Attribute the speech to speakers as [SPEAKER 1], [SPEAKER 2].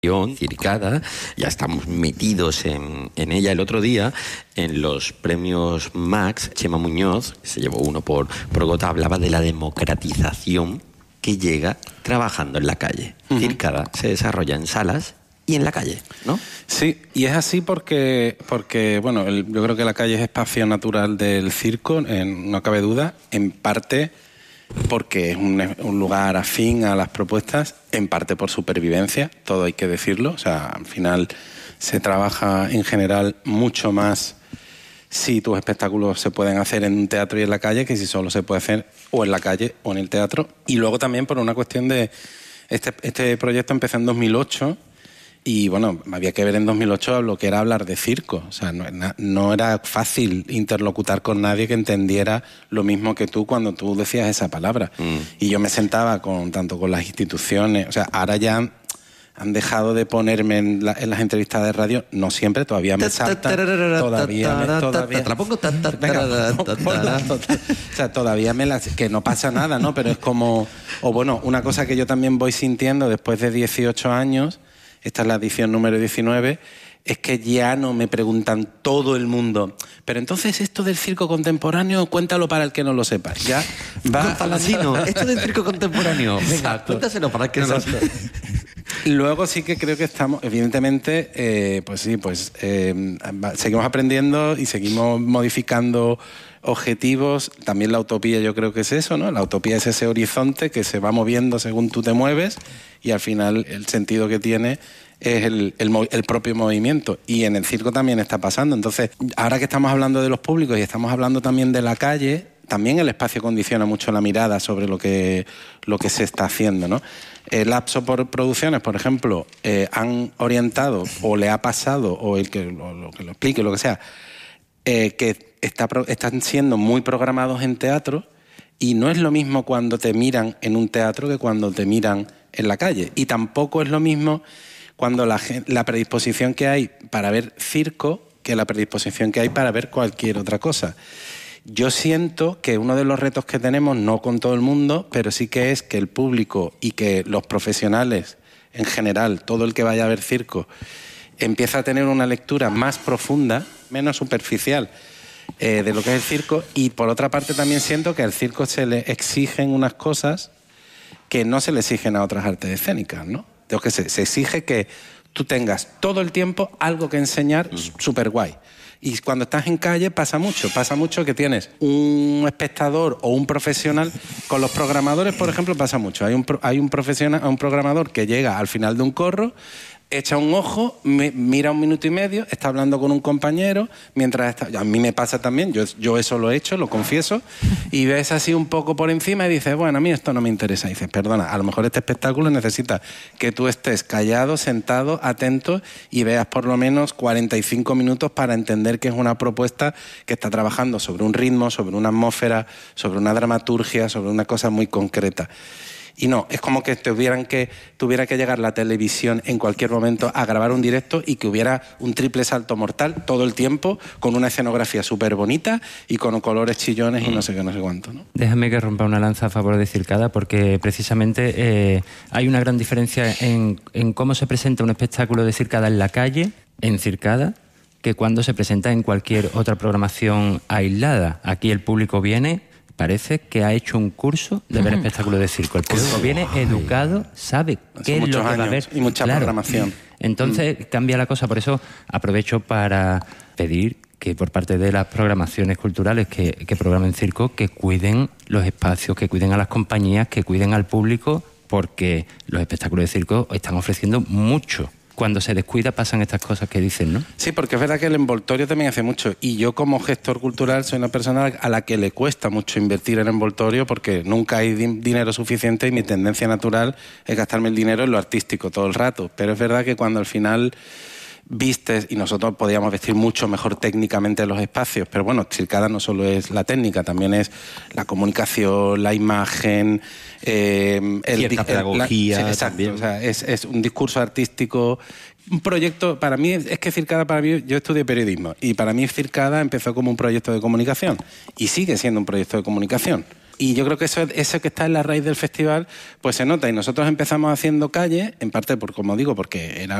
[SPEAKER 1] Circada, ya estamos metidos en ella. El otro día, en los premios Max, Chema Muñoz, se llevó uno por Gota, hablaba de la democratización que llega trabajando en la calle. Circada se desarrolla en salas y en la calle, ¿no?
[SPEAKER 2] Sí, y es así porque bueno, yo creo que la calle es espacio natural del circo, no cabe duda, en parte porque es un lugar afín a las propuestas, en parte por supervivencia, todo hay que decirlo. O sea, al final se trabaja en general mucho más si tus espectáculos se pueden hacer en un teatro y en la calle que si solo se puede hacer o en la calle o en el teatro. Y luego también por una cuestión de... Este proyecto empezó en 2008 y, bueno, había que ver en 2008 lo que era hablar de circo. O sea, no era fácil interlocutar con nadie que entendiera lo mismo que tú cuando tú decías esa palabra. Y yo me sentaba tanto con las instituciones... O sea, ahora ya han dejado de ponerme en las entrevistas de radio, no siempre, todavía me saltan, todavía... Te la pongo... O sea, todavía que no pasa nada, ¿no? Pero es como... O bueno, una cosa que yo también voy sintiendo después de 18 años... Esta es la edición número 19, es que ya no me preguntan todo el mundo. Pero entonces esto del circo contemporáneo, cuéntalo para el que no lo sepa. Ya va
[SPEAKER 1] Palatino, esto del circo contemporáneo. Venga, cuéntaselo para el que no lo sepa.
[SPEAKER 2] Luego sí que creo que estamos, evidentemente, seguimos aprendiendo y seguimos modificando objetivos. También la utopía yo creo que es eso, ¿no? La utopía es ese horizonte que se va moviendo según tú te mueves y al final el sentido que tiene es el propio movimiento. Y en el circo también está pasando. Entonces, ahora que estamos hablando de los públicos y estamos hablando también de la calle, también el espacio condiciona mucho la mirada sobre lo que se está haciendo, ¿no? Lapso por Producciones, por ejemplo, han orientado o le ha pasado, o el que lo explique, lo que sea, que están siendo muy programados en teatro y no es lo mismo cuando te miran en un teatro que cuando te miran en la calle. Y tampoco es lo mismo cuando la predisposición que hay para ver circo que la predisposición que hay para ver cualquier otra cosa. Yo siento que uno de los retos que tenemos, no con todo el mundo, pero sí que es que el público y que los profesionales en general, todo el que vaya a ver circo, empieza a tener una lectura más profunda, menos superficial, de lo que es el circo. Y por otra parte también siento que al circo se le exigen unas cosas que no se le exigen a otras artes escénicas, ¿no? Se exige que tú tengas todo el tiempo algo que enseñar súper guay. Y cuando estás en calle pasa mucho que tienes un espectador o un profesional. Con los programadores, por ejemplo, pasa mucho. Hay un programador que llega al final de un corro, echa un ojo, mira 1 minuto y medio, está hablando con un compañero, mientras está... A mí me pasa también, yo eso lo he hecho, lo confieso, y ves así un poco por encima y dices, bueno, a mí esto no me interesa. Y dices, perdona, a lo mejor este espectáculo necesita que tú estés callado, sentado, atento y veas por lo menos 45 minutos para entender que es una propuesta que está trabajando sobre un ritmo, sobre una atmósfera, sobre una dramaturgia, sobre una cosa muy concreta. Y no, es como que tuviera que llegar la televisión en cualquier momento a grabar un directo y que hubiera un triple salto mortal todo el tiempo, con una escenografía súper bonita y con colores chillones y no sé qué, no sé cuánto, ¿no?
[SPEAKER 3] Déjame que rompa una lanza a favor de Circada, porque precisamente hay una gran diferencia en cómo se presenta un espectáculo de Circada en la calle, en Circada, que cuando se presenta en cualquier otra programación aislada. Aquí el público viene... Parece que ha hecho un curso de ver espectáculos de circo. El público viene educado, sabe qué es lo que va a ver.
[SPEAKER 2] Y mucha programación.
[SPEAKER 3] Entonces cambia la cosa. Por eso aprovecho para pedir que por parte de las programaciones culturales que programen circo, que cuiden los espacios, que cuiden a las compañías, que cuiden al público, porque los espectáculos de circo están ofreciendo mucho. Cuando se descuida pasan estas cosas que dicen, ¿no?
[SPEAKER 2] Sí, porque es verdad que el envoltorio también hace mucho. Y yo como gestor cultural soy una persona a la que le cuesta mucho invertir en envoltorio porque nunca hay dinero suficiente y mi tendencia natural es gastarme el dinero en lo artístico todo el rato. Pero es verdad que cuando al final vistes, y nosotros podíamos vestir mucho mejor técnicamente los espacios, pero bueno, Circada no solo es la técnica, también es la comunicación, la imagen...
[SPEAKER 1] cierta pedagogía.
[SPEAKER 2] Exacto, o sea, es un discurso artístico, un proyecto. Para mí, es que Circada, para mí, yo estudié periodismo y para mí Circada empezó como un proyecto de comunicación y sigue siendo un proyecto de comunicación. Y yo creo que eso que está en la raíz del festival, pues se nota. Y nosotros empezamos haciendo calle, en parte, como digo, porque era